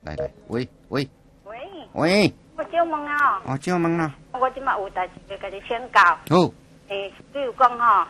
来，喂， 喂，我借问啊， 借问啦， 我即马有代志要甲你请教。 好， 比如讲吼，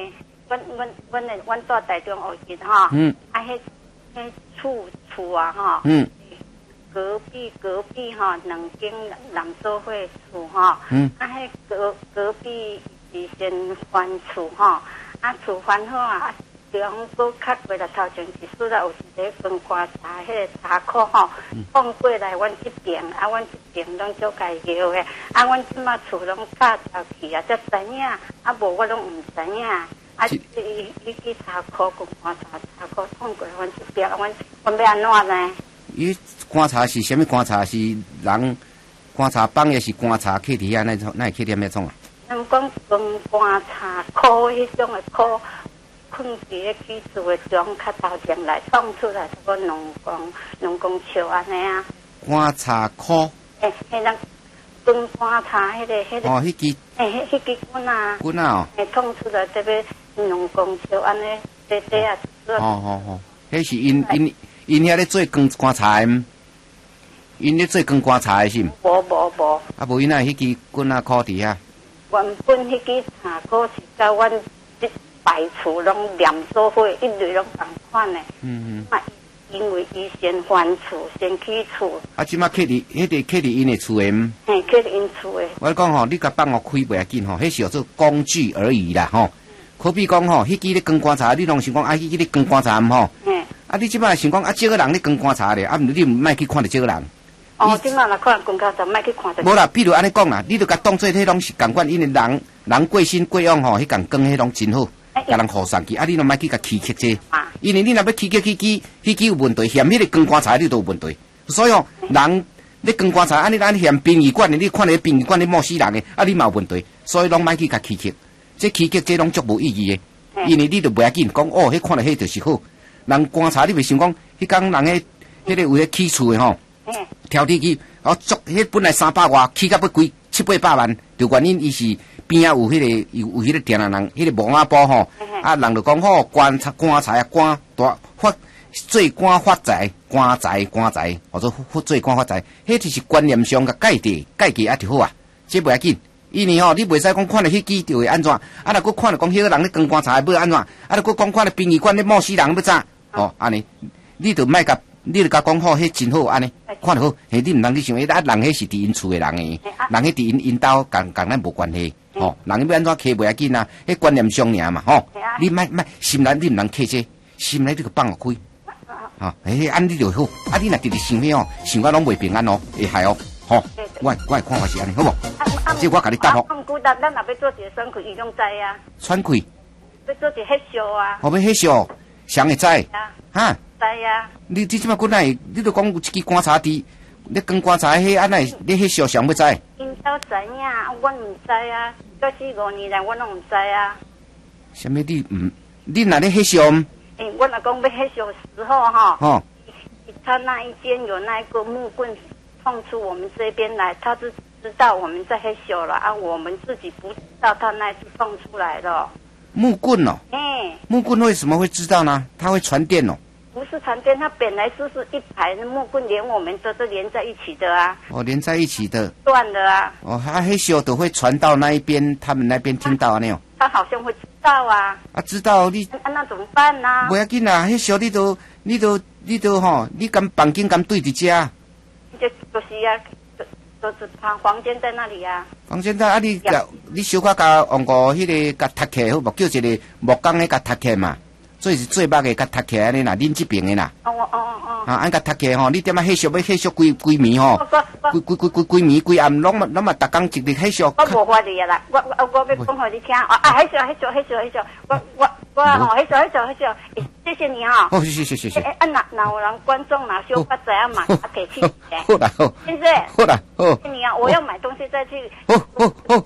阮住台中学校吼，迄厝啊吼，隔壁吼两间人做伙厝吼，迄隔壁是先翻厝吼，厝翻好啊。对方搁较过来头前一次啦，有一个分棺茶，迄个茶库吼，放过来阮这边，阮这边拢做家摇的，阮即马厝拢架条去才知影，无我拢唔知影。伊去茶库分棺茶，茶库放过来阮这边，阮要安怎呢？ 伊棺茶是啥物棺茶？是人棺茶帮也是棺茶客伫遐，那会客伫遐创啊？ 咱讲分棺茶库迄种的库。放伫咧居住的中较头前来放出来，个农工树安尼啊。 棺材库。 迄人炖棺材，迄个。 哦，迄支。 迄支棍啊。 棍啊哦。 放出来这边农工树安尼，这啊。 哦，迄是因遐咧做棺材，因咧做棺材是毋？ 无。 无因那迄支棍啊库伫遐。 原本迄支茶库是甲阮摆厝拢连做伙，一律拢同款的。因为伊先还厝，先起厝。 即马客伫因的厝的。 客伫因厝的。 我讲吼，你甲放我开袂要紧吼，迄是叫做工具而已啦吼。可比讲吼，迄支咧装棺材，你拢想讲迄支咧装棺材毋吼？你即马想讲少个人咧装棺材咧，你莫去看着少个人。 即马若看棺材，莫去看着。 无啦，比如安尼讲啦，你著甲当做迄拢是共款，因为人过身过往吼，迄共光迄拢真好。甲人互送去，你拢莫去甲起刻者，因为你若要起刻迄支有问题，嫌迄个装棺材你都有问题。所以人咧装棺材，安尼嫌殡仪馆的，你看咧殡仪馆咧冒死人的，你嘛有问题。所以拢莫去甲起刻，这起刻者拢足无意义的，因为你都袂要紧，讲迄看咧迄就是好。人棺材你袂想讲，迄工人迄个有咧起厝的吼，挑剔去，足迄本来300外，起到要贵700-800万，就原因伊是。边啊有迄个店人，迄个毛仔包吼，人就讲吼棺材大做棺发财，棺材，或者做棺发财，迄就是观念上甲改革就好啊，这袂要紧。因为吼，你袂使讲看了迄支就会安怎，若佫看了讲迄个人咧装棺材要安怎，佫讲看了殡仪馆咧冒死人要怎，安尼，你就莫甲。你著甲讲好，迄真好，安尼看着好。你毋通去想，人迄是伫因厝诶人诶，人迄伫因兜共咱无关系。人要安怎客袂要紧啊，迄观念上尔嘛，你莫心内你毋通客这，心内你著放开。安尼就好。你若直直想遐想我拢袂平安会害我诶看法是安尼，好无？即我甲你答复。 咱若要做一个选开，伊拢知啊。 选开。 要做一个迄烧啊。 要迄烧，谁会知？哈？ 知啊！ 你即摆过来，你都讲有一支棺材伫，你装棺材迄安尼，你迄烧谁要知？ 因兜知影，阮毋知啊。到4-5年来，阮拢毋知啊。 什么你若咧迄烧？ 阮若讲要迄烧时候他那一间有那一个木棍放出我们这边来，他是知道我们在迄烧了我们自己不知道他那次放出来了。 木棍哦。木棍为什么会知道呢？它会传电哦。 不是传电，它本来就是一排的木棍，连我们都是连在一起的啊。 连在一起的。 断的啊。 黑小都会传到那一边，他们那边听到啊，那样。 他好像会知道啊。 知道你。 那怎么办呢？ 不要紧啊，黑小你都你敢房间敢对伫遮？ 这就是啊，就是房间在那里啊。 房间在你小可甲用个迄个甲踢起好无？叫一个木工甲踢起嘛。做是最捌个甲踢起安尼啦，恁这边的啦。按甲踢起吼，你点啊？迄烧要迄烧规暝吼，规暝规暗，拢嘛逐工一日迄烧。 我无法哩啦，我要讲互你听迄烧，我迄烧，谢谢你哦，谢。 那有人观众小可知影嘛，给气。 好啦好。 先生。 好啦好。 你我要买东西再去。 好。